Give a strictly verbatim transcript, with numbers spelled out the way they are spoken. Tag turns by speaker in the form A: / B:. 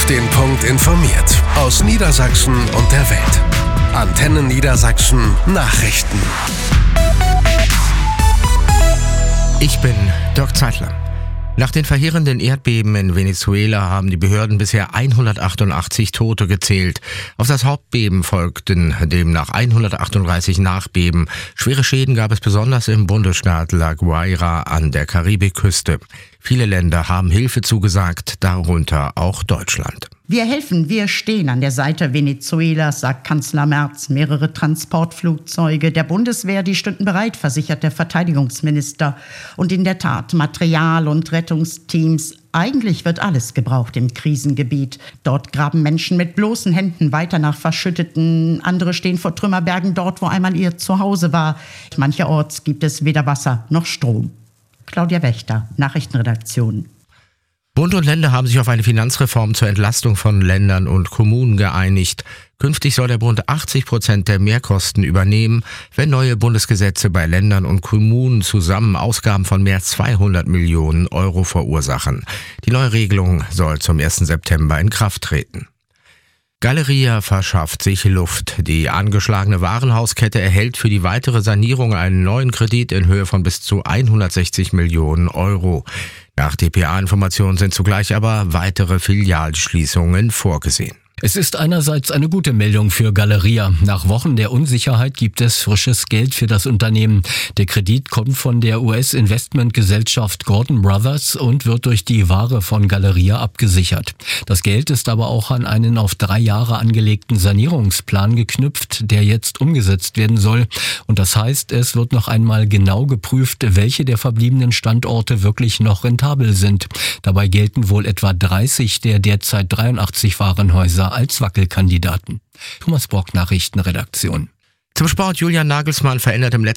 A: den Punkt informiert. Aus Niedersachsen und der Welt. Antenne Niedersachsen Nachrichten.
B: Ich bin Dirk Zeitler. Nach den verheerenden Erdbeben in Venezuela haben die Behörden bisher hundertachtundachtzig Tote gezählt. Auf das Hauptbeben folgten demnach hundertachtunddreißig Nachbeben. Schwere Schäden gab es besonders im Bundesstaat La Guaira an der Karibikküste. Viele Länder haben Hilfe zugesagt, darunter auch Deutschland.
C: Wir helfen, wir stehen an der Seite Venezuelas, sagt Kanzler Merz. Mehrere Transportflugzeuge der Bundeswehr, die stünden bereit, versichert der Verteidigungsminister. Und in der Tat, Material und Rettungsteams. Eigentlich wird alles gebraucht im Krisengebiet. Dort graben Menschen mit bloßen Händen weiter nach Verschütteten. Andere stehen vor Trümmerbergen dort, wo einmal ihr Zuhause war. Mancherorts gibt es weder Wasser noch Strom. Claudia Wächter, Nachrichtenredaktion.
B: Bund und Länder haben sich auf eine Finanzreform zur Entlastung von Ländern und Kommunen geeinigt. Künftig soll der Bund achtzig Prozent der Mehrkosten übernehmen, wenn neue Bundesgesetze bei Ländern und Kommunen zusammen Ausgaben von mehr als zweihundert Millionen Euro verursachen. Die neue Regelung soll zum ersten September in Kraft treten. Galeria verschafft sich Luft. Die angeschlagene Warenhauskette erhält für die weitere Sanierung einen neuen Kredit in Höhe von bis zu hundertsechzig Millionen Euro. Nach D P A-Informationen sind zugleich aber weitere Filialschließungen vorgesehen.
D: Es ist einerseits eine gute Meldung für Galeria. Nach Wochen der Unsicherheit gibt es frisches Geld für das Unternehmen. Der Kredit kommt von der U S-Investmentgesellschaft Gordon Brothers und wird durch die Ware von Galeria abgesichert. Das Geld ist aber auch an einen auf drei Jahre angelegten Sanierungsplan geknüpft, der jetzt umgesetzt werden soll. Und das heißt, es wird noch einmal genau geprüft, welche der verbliebenen Standorte wirklich noch rentabel sind. Dabei gelten wohl etwa dreißig der derzeit dreiundachtzig Warenhäuser als Wackelkandidaten. Thomas Brock, Nachrichtenredaktion.
B: Zum Sport: Julian Nagelsmann verändert im letzten